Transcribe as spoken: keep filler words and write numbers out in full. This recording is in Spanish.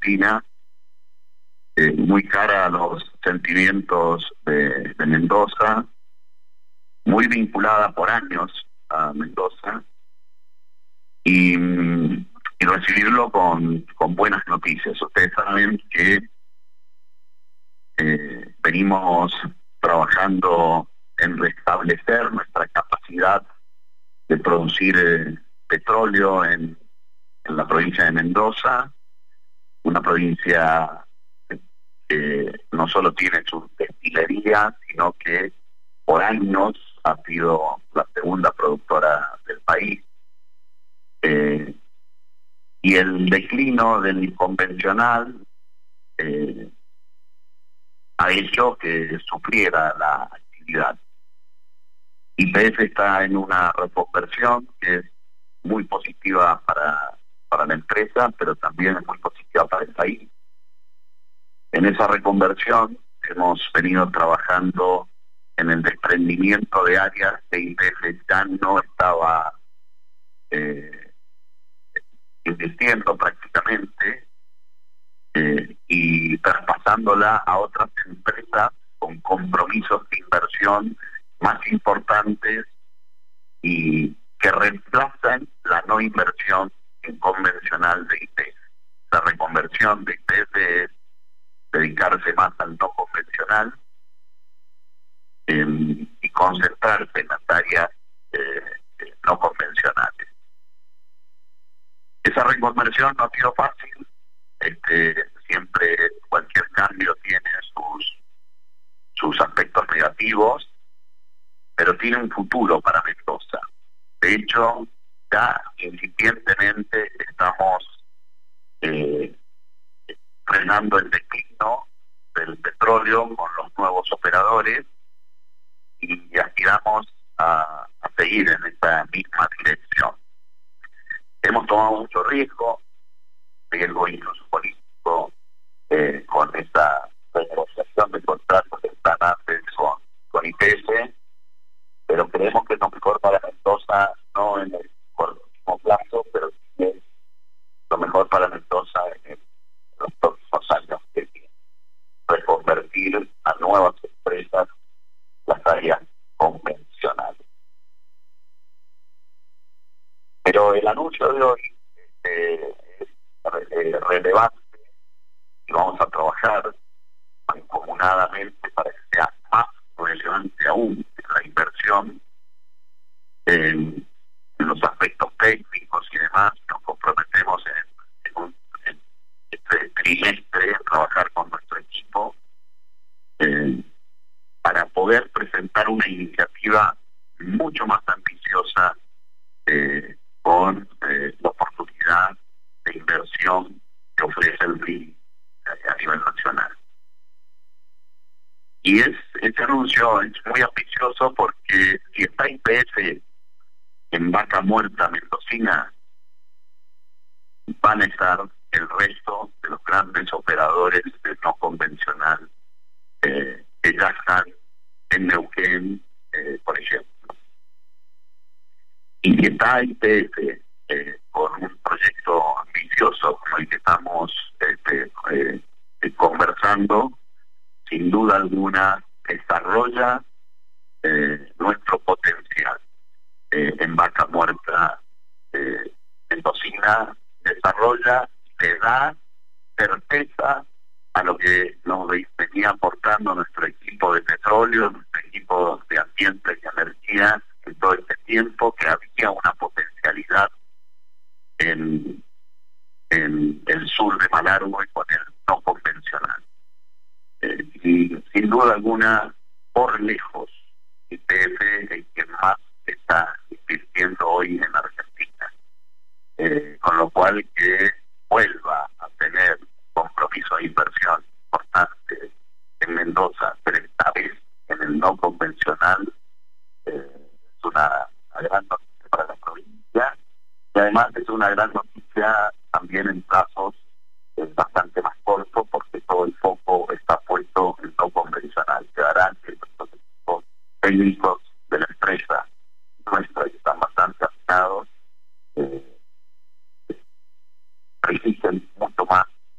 mendocina, eh, muy cara a los sentimientos de, de Mendoza, muy vinculada por años a Mendoza, y, y recibirlo con, con buenas noticias. Ustedes saben que eh, venimos trabajando en restablecer nuestra capacidad de producir eh, petróleo en, en la provincia de Mendoza, una provincia que no solo tiene su destilería, sino que por años ha sido la segunda productora del país. Eh, y el declino del convencional eh, ha hecho que sufriera la actividad. Y P F está en una reconversión que es muy positiva para, para la empresa, pero también es muy positiva para el país. En esa reconversión hemos venido trabajando en el desprendimiento de áreas que I P F ya no estaba eh, invirtiendo prácticamente, eh, y traspasándola a otras empresas con compromisos de inversión más importantes y que reemplazan la no inversión en convencional de I P F. La reconversión de I P F es dedicarse más al no convencional eh, y concentrarse en las áreas eh, no convencionales. Esa reconversión no ha sido fácil. Este, siempre cualquier cambio tiene sus sus aspectos negativos, pero tiene un futuro para Mendoza. De hecho, ya incipientemente estamos eh, frenando el declino del petróleo con los nuevos operadores y aspiramos a, a seguir en esta misma dirección. Hemos tomado mucho riesgo, riesgo incluso político, eh, con esta renegociación de contratos que están antes con, con I P F, pero creemos que es lo mejor para Mendoza, no en el cortísimo plazo, pero sí es lo mejor para Mendoza en, el, en los próximos años, que es reconvertir a nuevas empresas las áreas convencionales. Pero el anuncio de hoy eh, es eh, relevante y vamos a trabajar mancomunadamente para que sea más relevante aún la inversión en, en los aspectos técnicos y demás. Nos comprometemos en, en, un, en este trimestre a trabajar con nuestro equipo eh, para poder presentar una iniciativa mucho más ambiciosa eh, con eh, la oportunidad de inversión que ofrece el R I eh, a nivel nacional. Y es este anuncio es muy ambicioso porque si está I P F en Vaca Muerta mendocina, van a estar el resto de los grandes operadores de no convencional eh, que ya están en Neuquén, eh, por ejemplo. Y si está I P F eh, con un proyecto ambicioso como el que estamos este, eh, eh, conversando, sin duda alguna desarrolla eh, nuestro potencial eh, en Vaca Muerta eh, mendocina, desarrolla, le da certeza a lo que nos venía aportando nuestro equipo de petróleo, nuestro equipo de ambiente y energía en todo este tiempo, que había una potencialidad en, en el sur de Malargüe con el no convencional. Eh, y sin duda alguna, por lejos, I P F es quien más está invirtiendo hoy en Argentina. Eh, con lo cual que vuelva a tener compromiso de inversión importante en Mendoza, pero esta vez en el no convencional, eh, es una, una gran noticia para la provincia, y además es una gran noticia también en plazos eh, bastante